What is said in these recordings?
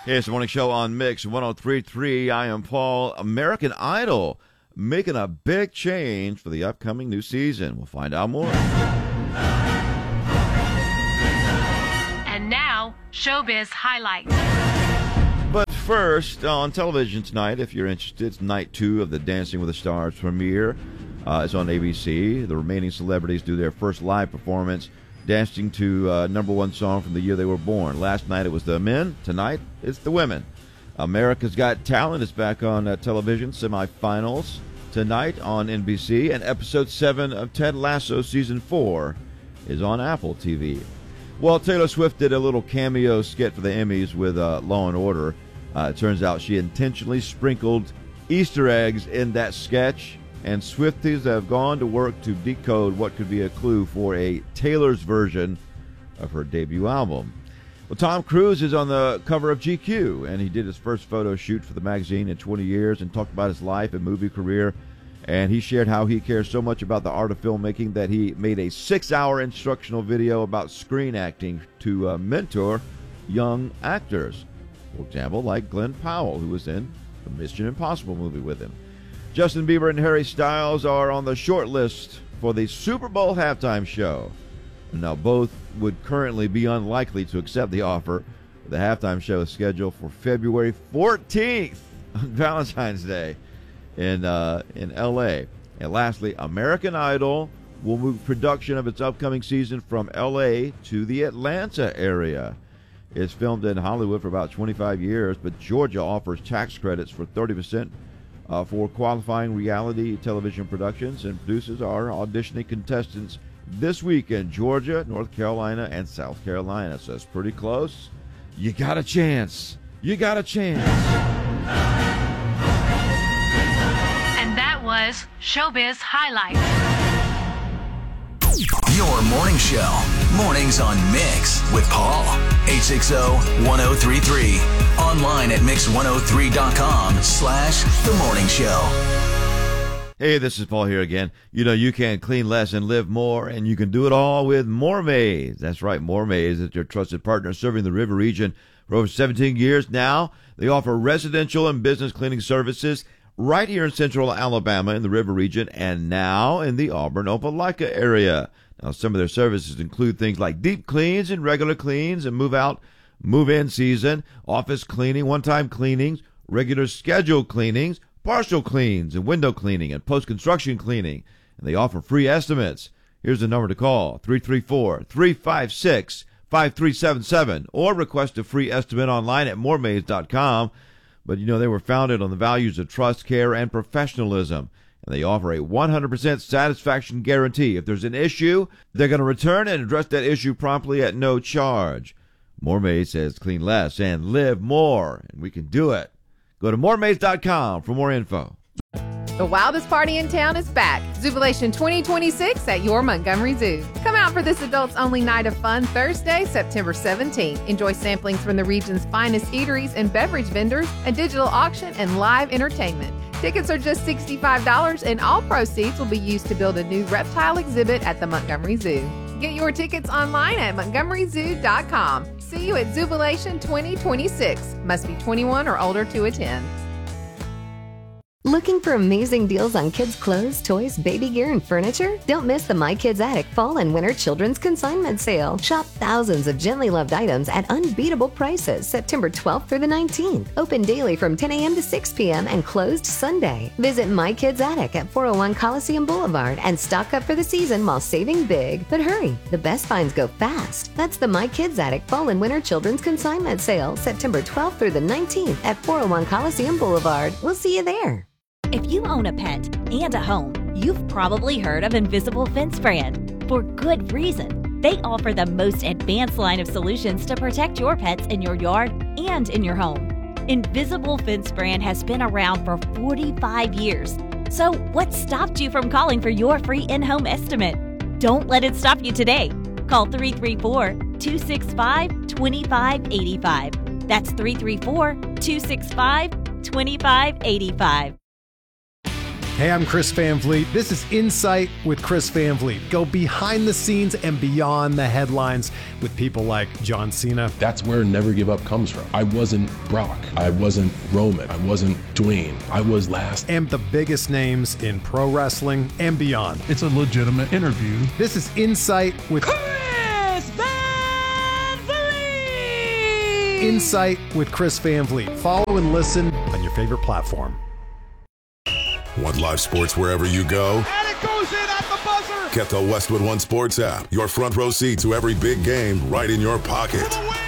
Hey, it's the morning show on Mix 103.3. I am Paul. American Idol making a big change for the upcoming new season. We'll find out more. And now, Showbiz Highlights. But first, on television tonight, if you're interested, it's night 2 of the Dancing with the Stars premiere. It's on ABC. The remaining celebrities do their first live performance, dancing to number one song from the year they were born. Last night it was the men. Tonight it's the women. America's Got Talent is back on television. Semifinals tonight on NBC. And episode 7 of Ted Lasso season 4 is on Apple TV. Well, Taylor Swift did a little cameo skit for the Emmys with Law and Order. It turns out she intentionally sprinkled Easter eggs in that sketch, and Swifties have gone to work to decode what could be a clue for a Taylor's version of her debut album. Well, Tom Cruise is on the cover of GQ, and he did his first photo shoot for the magazine in 20 years and talked about his life and movie career. And he shared how he cares so much about the art of filmmaking that he made a 6-hour instructional video about screen acting to mentor young actors. For example, like Glenn Powell, who was in the Mission Impossible movie with him. Justin Bieber and Harry Styles are on the short list for the Super Bowl halftime show. Now, both would currently be unlikely to accept the offer. The halftime show is scheduled for February 14th on Valentine's Day in L.A. And lastly, American Idol will move production of its upcoming season from L.A. to the Atlanta area. It's filmed in Hollywood for about 25 years, but Georgia offers tax credits for 30% for qualifying reality television productions, and producers are auditioning contestants this week in Georgia, North Carolina, and South Carolina. So it's pretty close. You got a chance. You got a chance. And that was Showbiz Highlights. Your morning show. Mornings on Mix with Paul. 860-1033. Online at mix103.com/The Morning Show. Hey, this is Paul here again. You know, you can clean less and live more, and you can do it all with More Maize. That's right, More Maize is your trusted partner serving the river region for over 17 years now. They offer residential and business cleaning services right here in central Alabama in the river region, and now in the Auburn-Opelika area. Now, some of their services include things like deep cleans and regular cleans and move-out, move-in season, office cleaning, one-time cleanings, regular scheduled cleanings, partial cleans and window cleaning and post-construction cleaning. And they offer free estimates. Here's the number to call, 334-356-5377, or request a free estimate online at moremaize.com. But, you know, they were founded on the values of trust, care, and professionalism. And they offer a 100% satisfaction guarantee. If there's an issue, they're going to return and address that issue promptly at no charge. More Maize says clean less and live more, and we can do it. Go to moremaize.com for more info. The wildest party in town is back. Zubilation 2026 at your Montgomery Zoo. Come out for this adults-only night of fun Thursday, September 17th. Enjoy samplings from the region's finest eateries and beverage vendors, a digital auction, and live entertainment. Tickets are just $65, and all proceeds will be used to build a new reptile exhibit at the Montgomery Zoo. Get your tickets online at montgomeryzoo.com. See you at Zubilation 2026. Must be 21 or older to attend. Looking for amazing deals on kids' clothes, toys, baby gear, and furniture? Don't miss the My Kids Attic Fall and Winter Children's Consignment Sale. Shop thousands of gently loved items at unbeatable prices September 12th through the 19th. Open daily from 10 a.m. to 6 p.m. and closed Sunday. Visit My Kids Attic at 401 Coliseum Boulevard and stock up for the season while saving big. But hurry, the best finds go fast. That's the My Kids Attic Fall and Winter Children's Consignment Sale September 12th through the 19th at 401 Coliseum Boulevard. We'll see you there. If you own a pet and a home, you've probably heard of Invisible Fence brand. For good reason. They offer the most advanced line of solutions to protect your pets in your yard and in your home. Invisible Fence brand has been around for 45 years. So what stopped you from calling for your free in-home estimate? Don't let it stop you today. Call 334-265-2585. That's 334-265-2585. Hey, I'm Chris Van Vliet. This is Insight with Chris Van Vliet. Go behind the scenes and beyond the headlines with people like John Cena. That's where Never Give Up comes from. I wasn't Brock. I wasn't Roman. I wasn't Dwayne. I was last. And the biggest names in pro wrestling and beyond. It's a legitimate interview. This is Insight with Chris Van Vliet. Insight with Chris Van Vliet. Follow and listen on your favorite platform. Want live sports wherever you go? And it goes in at the buzzer. Get the Westwood One Sports app. Your front row seat to every big game right in your pocket.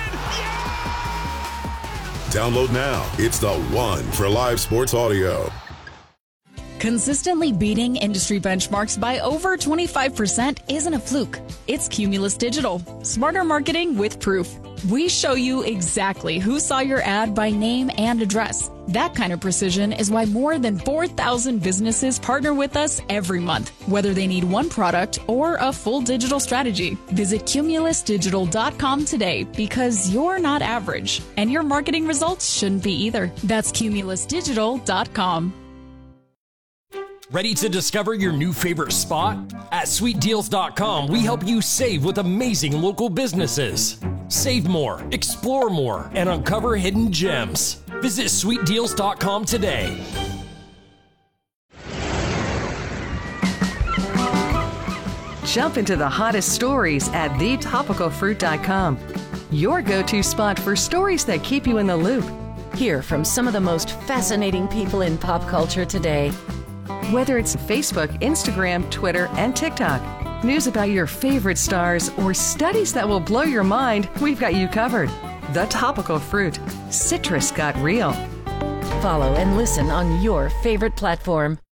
Download now. It's the one for live sports audio. Consistently beating industry benchmarks by over 25% isn't a fluke. It's Cumulus Digital. Smarter marketing with proof. We show you exactly who saw your ad by name and address. That kind of precision is why more than 4,000 businesses partner with us every month, whether they need one product or a full digital strategy. Visit cumulusdigital.com today because you're not average, and your marketing results shouldn't be either. That's cumulusdigital.com. Ready to discover your new favorite spot? At sweetdeals.com, we help you save with amazing local businesses. Save more, explore more, and uncover hidden gems. Visit sweetdeals.com today. Jump into the hottest stories at thetopicalfruit.com. Your go-to spot for stories that keep you in the loop. Hear from some of the most fascinating people in pop culture today. Whether it's Facebook, Instagram, Twitter, and TikTok, news about your favorite stars, or studies that will blow your mind, we've got you covered. The Topical Fruit. Citrus got real. Follow and listen on your favorite platform.